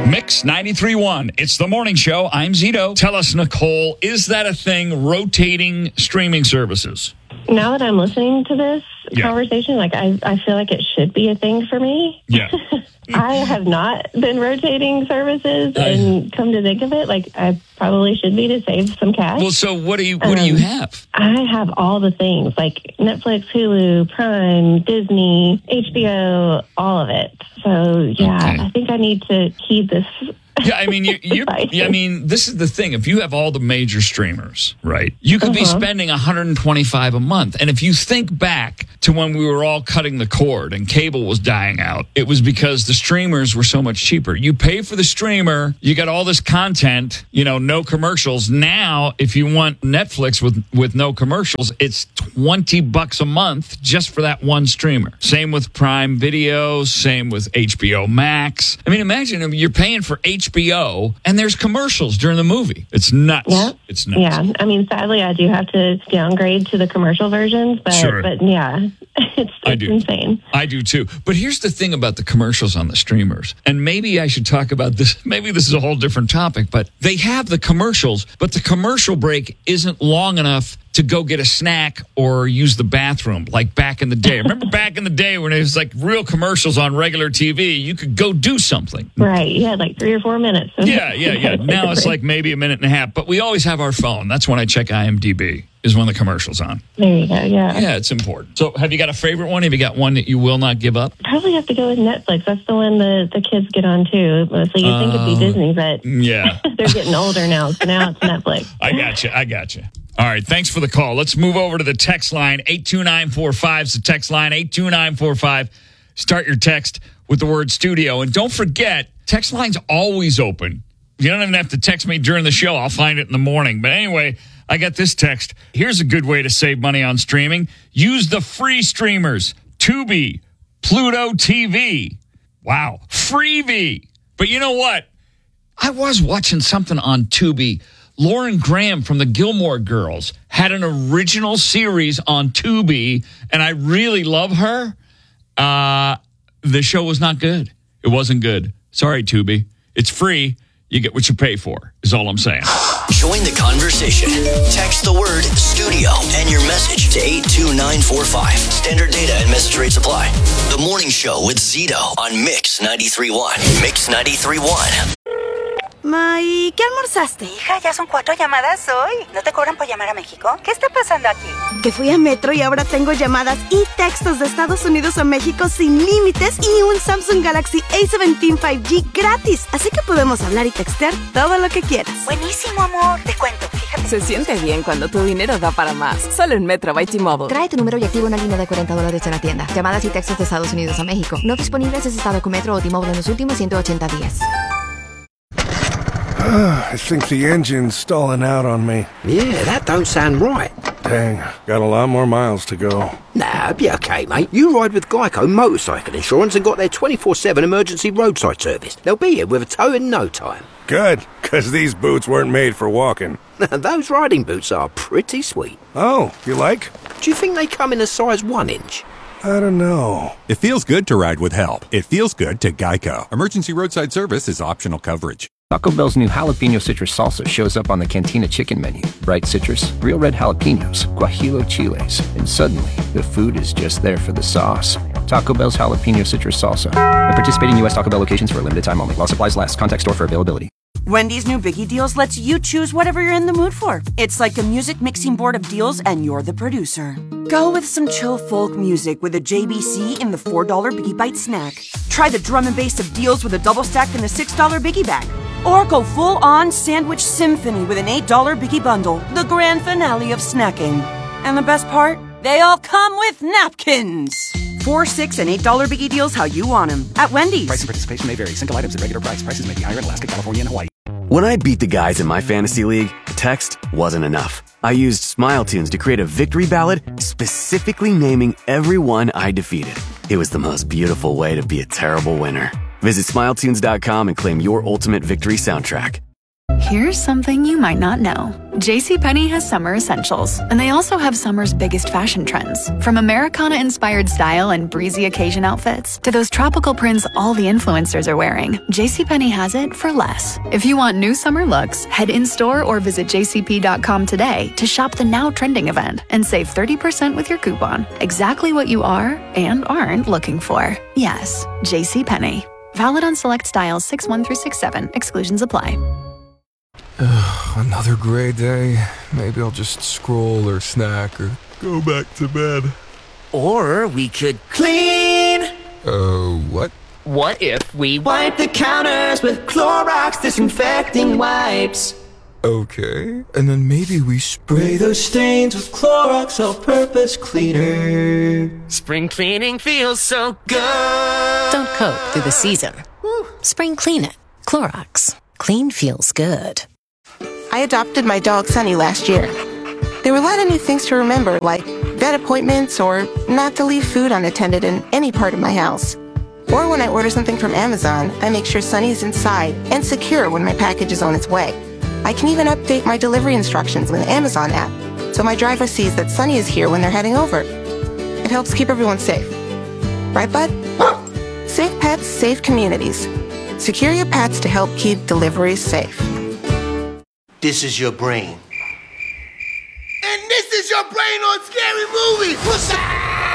Mix 93.1. It's the morning show. I'm Zito. Tell us, Nicole, is that a thing, rotating streaming services? Now that I'm listening to this conversation, I feel like it should be a thing for me. Yeah. I have not been rotating services, and come to think of it, I probably should be to save some cash. Well, so what do you have? I have all the things, like Netflix, Hulu, Prime, Disney, HBO, all of it. So, yeah, okay. I think I need to heed this. Yeah, I mean, this is the thing. If you have all the major streamers, right, you could be spending $125 a month. And if you think back to when we were all cutting the cord and cable was dying out, it was because the streamers were so much cheaper. You pay for the streamer, you got all this content, no commercials. Now, if you want Netflix with no commercials, it's $20 a month just for that one streamer. Same with Prime Video, same with HBO Max. I mean, imagine you're paying for HBO and there's commercials during the movie. It's nuts. Yeah. It's nuts. Yeah. I mean, sadly, I do have to downgrade to the commercial versions, but yeah, it's insane. I do too. But here's the thing about the commercials on the streamers, and maybe I should talk about this. Maybe this is a whole different topic, but they have the commercials, but the commercial break isn't long enough to go get a snack or use the bathroom like back in the day. Remember back in the day when it was like real commercials on regular TV, you could go do something. Right. You had like 3 or 4 minutes. Yeah. Now it's like maybe a minute and a half, but we always have our phone. That's when I check IMDb, is when the commercial's on. There you go, yeah. Yeah, it's important. So have you got a favorite one? Have you got one that you will not give up? Probably have to go with Netflix. That's the one the kids get on too. Mostly you'd think it'd be Disney, but yeah, they're getting older now, so now it's Netflix. I got you. All right, thanks for the call. Let's move over to the text line. 82945 is the text line. 82945. Start your text with the word studio. And don't forget, text line's always open. You don't even have to text me during the show. I'll find it in the morning. But anyway, I got this text. Here's a good way to save money on streaming. Use the free streamers. Tubi, Pluto TV. Wow, Freevee. But you know what? I was watching something on Tubi. Lauren Graham from the Gilmore Girls had an original series on Tubi, and I really love her. The show was not good. It wasn't good. Sorry, Tubi. It's free. You get what you pay for, is all I'm saying. Join the conversation. Text the word studio and your message to 82945. Standard data and message rates apply. The Morning Show with Zito on Mix 93.1. Mix 93.1. May, ¿qué almorzaste? Hija, ya son 4 llamadas hoy. ¿No te cobran por llamar a México? ¿Qué está pasando aquí? Que fui a Metro y ahora tengo llamadas y textos de Estados Unidos a México sin límites y un Samsung Galaxy A17 5G gratis. Así que podemos hablar y textear todo lo que quieras. Buenísimo, amor. Te cuento, fíjate. Se siente bien cuando tu dinero da para más. Solo en Metro by T-Mobile. Trae tu número y activa una línea de $40 en la tienda. Llamadas y textos de Estados Unidos a México. No disponibles si estado con Metro o T-Mobile en los últimos 180 días. I think the engine's stalling out on me. Yeah, that don't sound right. Dang, got a lot more miles to go. Nah, be okay, mate. You ride with Geico Motorcycle Insurance and got their 24/7 emergency roadside service. They'll be here with a tow in no time. Good, because these boots weren't made for walking. Those riding boots are pretty sweet. Oh, you like? Do you think they come in a size 1 inch? I don't know. It feels good to ride with help. It feels good to Geico. Emergency roadside service is optional coverage. Taco Bell's new jalapeno citrus salsa shows up on the Cantina chicken menu. Bright citrus, real red jalapenos, guajillo chiles, and suddenly the food is just there for the sauce. Taco Bell's jalapeno citrus salsa. At participating U.S. Taco Bell locations for a limited time only. While supplies last. Contact store for availability. Wendy's new Biggie Deals lets you choose whatever you're in the mood for. It's like a music mixing board of deals, and you're the producer. Go with some chill folk music with a JBC in the $4 Biggie Bite snack. Try the drum and bass of deals with a double stack in the $6 Biggie Bag. Or go full-on sandwich symphony with an $8 Biggie Bundle, the grand finale of snacking. And the best part? They all come with napkins. $4, $6, and $8 Biggie Deals how you want them. At Wendy's. Price and participation may vary. Single items at regular price. Prices may be higher in Alaska, California, and Hawaii. When I beat the guys in my fantasy league, text wasn't enough. I used Smile Tunes to create a victory ballad specifically naming everyone I defeated. It was the most beautiful way to be a terrible winner. Visit SmileTunes.com and claim your ultimate victory soundtrack. Here's something you might not know. JCPenney has summer essentials, and they also have summer's biggest fashion trends. From Americana-inspired style and breezy occasion outfits to those tropical prints all the influencers are wearing, JCPenney has it for less. If you want new summer looks, head in-store or visit jcp.com today to shop the now trending event and save 30% with your coupon. Exactly what you are and aren't looking for. Yes, JCPenney. Valid on select styles 6-1 through 6-7. Exclusions apply. Another gray day. Maybe I'll just scroll or snack or go back to bed. Or we could clean. What? What if we wipe the counters with Clorox disinfecting wipes? Okay. And then maybe we spray those stains with Clorox all-purpose cleaner. Spring cleaning feels so good. Don't coat through the season. Spring clean it. Clorox. Clean feels good. I adopted my dog Sunny last year. There were a lot of new things to remember, like vet appointments or not to leave food unattended in any part of my house. Or when I order something from Amazon, I make sure Sunny is inside and secure when my package is on its way. I can even update my delivery instructions with the Amazon app, so my driver sees that Sunny is here when they're heading over. It helps keep everyone safe. Right, bud? Safe pets, safe communities. Secure your pets to help keep deliveries safe. This is your brain. And this is your brain on Scary Movie. What's up?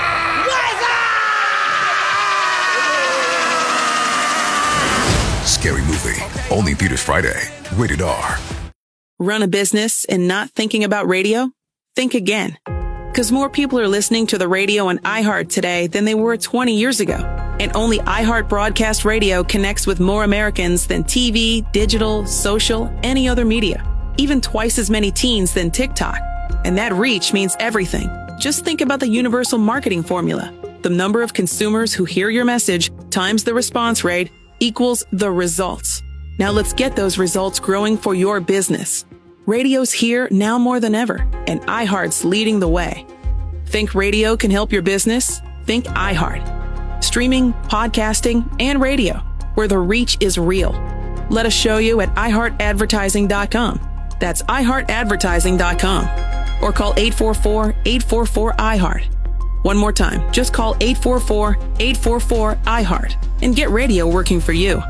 Scary Movie. Only theaters Friday. Rated R. Run a business and not thinking about radio? Think again. Because more people are listening to the radio on iHeart today than they were 20 years ago. And only iHeart Broadcast Radio connects with more Americans than TV, digital, social, any other media. Even twice as many teens than TikTok. And that reach means everything. Just think about the universal marketing formula. The number of consumers who hear your message times the response rate equals the results. Now let's get those results growing for your business. Radio's here now more than ever, and iHeart's leading the way. Think radio can help your business? Think iHeart. Streaming, podcasting, and radio, where the reach is real. Let us show you at iHeartAdvertising.com. That's iHeartAdvertising.com. Or call 844-844-iHeart. One more time, just call 844-844-iHeart and get radio working for you.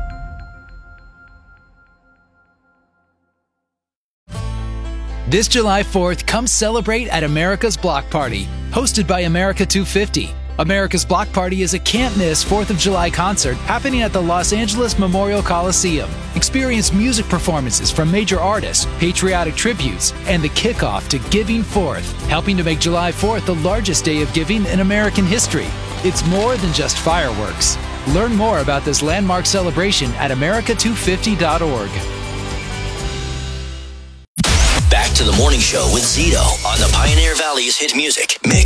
This July 4th, come celebrate at America's Block Party, hosted by America 250. America's Block Party is a can't-miss 4th of July concert happening at the Los Angeles Memorial Coliseum. Experience music performances from major artists, patriotic tributes, and the kickoff to Giving Forth, helping to make July 4th the largest day of giving in American history. It's more than just fireworks. Learn more about this landmark celebration at america250.org. Back to the morning show with Zito on the Pioneer Valley's hit music mix.